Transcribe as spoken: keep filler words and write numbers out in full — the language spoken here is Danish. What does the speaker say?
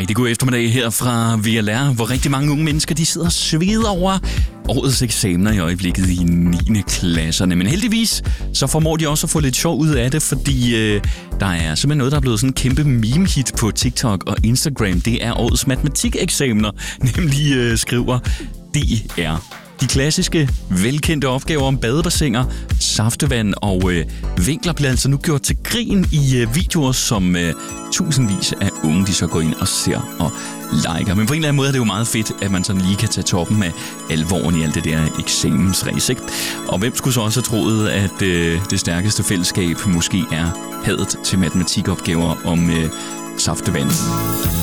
rigtig god eftermiddag her fra V L R, hvor rigtig mange unge mennesker de sidder og sveder over årets eksamener i øjeblikket i niende klasserne. Men heldigvis så formår de også at få lidt sjov ud af det, fordi øh, der er simpelthen noget, der er blevet sådan en kæmpe meme-hit på TikTok og Instagram. Det er årets matematik-eksamener, nemlig øh, skriver D R. De klassiske, velkendte opgaver om badebassiner, saftevand og øh, vinkler bliver altså nu gjort til grin i øh, videoer, som øh, tusindvis af unge de så går ind og ser og liker. Men på en eller anden måde er det jo meget fedt, at man sådan lige kan tage toppen af alvoren i alt det der eksamensræs, ikke? Og hvem skulle så også have troet, at øh, det stærkeste fællesskab måske er hadet til matematikopgaver om øh, saftevand?